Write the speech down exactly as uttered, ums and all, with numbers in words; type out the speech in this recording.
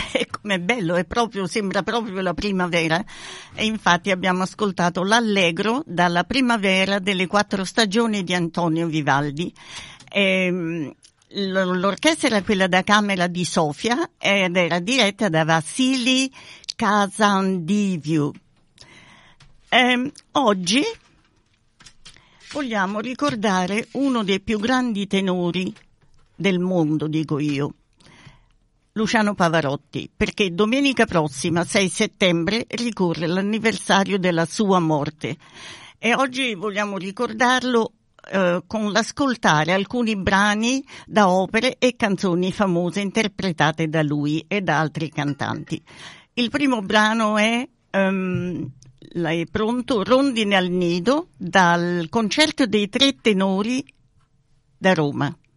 Com'è bello, è proprio, sembra proprio la primavera, e infatti abbiamo ascoltato l'Allegro dalla Primavera delle quattro stagioni di Antonio Vivaldi. Ehm, l'orchestra era quella da camera di Sofia ed era diretta da Vassili Kazandiviu. Ehm, oggi vogliamo ricordare uno dei più grandi tenori del mondo, dico io, Luciano Pavarotti, perché domenica prossima, sei settembre, ricorre l'anniversario della sua morte e oggi vogliamo ricordarlo eh, con l'ascoltare alcuni brani da opere e canzoni famose interpretate da lui e da altri cantanti. Il primo brano è, um, è pronto, Rondine al nido, dal concerto dei tre tenori da Roma.